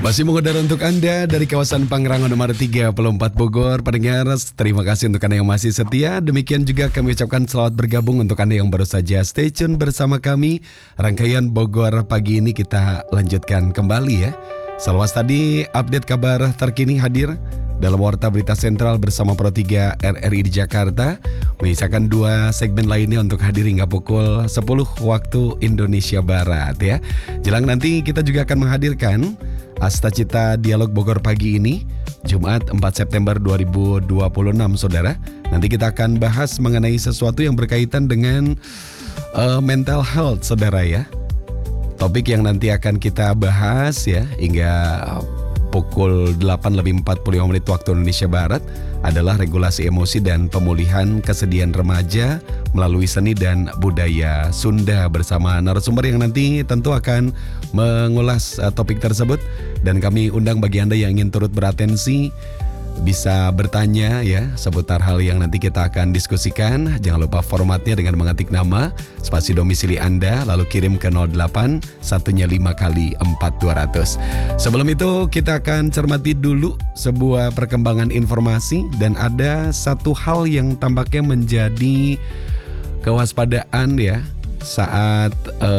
Masih mengudara untuk Anda dari kawasan Pangrango nomor 34 Bogor. Pendengar, terima kasih untuk Anda yang masih setia. Demikian juga kami ucapkan selamat bergabung untuk Anda yang baru saja stay tune bersama kami. Rangkaian Bogor pagi ini kita lanjutkan kembali ya. Selawas tadi update kabar terkini hadir dalam Warta Berita Sentral bersama Pro 3 RRI di Jakarta. Menyisakan 2 segmen lainnya untuk hadir hingga pukul 10 waktu Indonesia Barat ya. Jelang nanti kita juga akan menghadirkan Asta Cita Dialog Bogor pagi ini, Jumat 4 September 2026 saudara. Nanti kita akan bahas mengenai sesuatu yang berkaitan dengan mental health saudara ya. Topik yang nanti akan kita bahas ya hingga pukul 8:45 waktu Indonesia Barat adalah regulasi emosi dan pemulihan kesedihan remaja melalui seni dan budaya Sunda bersama narasumber yang nanti tentu akan mengulas topik tersebut. Dan kami undang bagi Anda yang ingin turut beratensi bisa bertanya ya seputar hal yang nanti kita akan diskusikan. Jangan lupa formatnya dengan mengetik nama, spasi domisili Anda, lalu kirim ke 08 1nya 5 kali 4200. Sebelum itu kita akan cermati dulu sebuah perkembangan informasi. Dan ada satu hal yang tampaknya menjadi kewaspadaan ya saat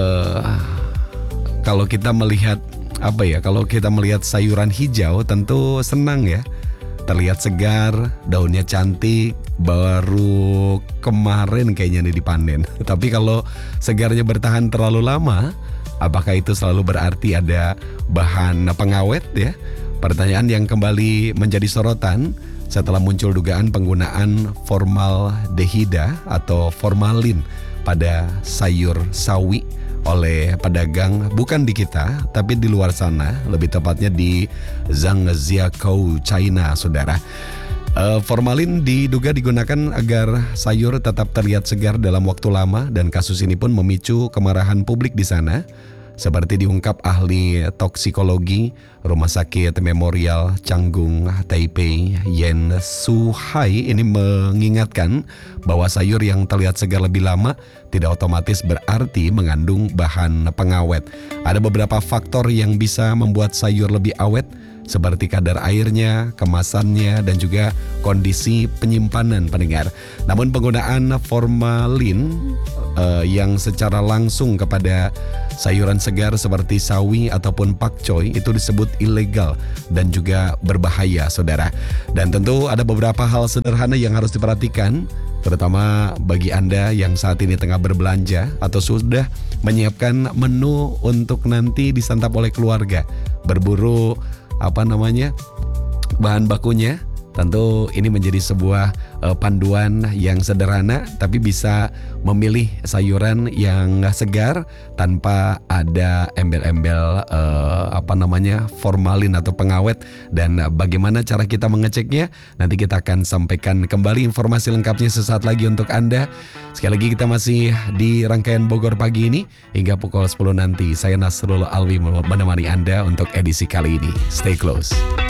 kalau kita melihat kalau kita melihat sayuran hijau tentu senang ya. Terlihat segar, daunnya cantik, baru kemarin kayaknya nih dipanen. Tapi kalau segarnya bertahan terlalu lama, apakah itu selalu berarti ada bahan pengawet ya? Pertanyaan yang kembali menjadi sorotan setelah muncul dugaan penggunaan formaldehida atau formalin pada sayur sawi oleh pedagang bukan di kita tapi di luar sana, lebih tepatnya di Zhangjiakou, China, saudara. Formalin diduga digunakan agar sayur tetap terlihat segar dalam waktu lama dan kasus ini pun memicu kemarahan publik di sana. Seperti diungkap ahli toksikologi Rumah Sakit Memorial Canggung Taipei, Yen Suhai ini mengingatkan bahwa sayur yang terlihat segar lebih lama tidak otomatis berarti mengandung bahan pengawet. Ada beberapa faktor yang bisa membuat sayur lebih awet, seperti kadar airnya, kemasannya, dan juga kondisi penyimpanan pendengar. Namun penggunaan formalin yang secara langsung kepada sayuran segar seperti sawi ataupun pakcoy itu disebut ilegal dan juga berbahaya saudara. Dan tentu ada beberapa hal sederhana yang harus diperhatikan, terutama bagi Anda yang saat ini tengah berbelanja atau sudah menyiapkan menu untuk nanti disantap oleh keluarga. Berburu bahan bakunya. Tentu ini menjadi sebuah panduan yang sederhana, tapi bisa memilih sayuran yang segar tanpa ada embel-embel formalin atau pengawet. Dan bagaimana cara kita mengeceknya, nanti kita akan sampaikan kembali informasi lengkapnya sesaat lagi untuk Anda. Sekali lagi kita masih di rangkaian Bogor pagi ini hingga pukul 10 nanti. Saya Nasrul Alwi menemani Anda untuk edisi kali ini. Stay close.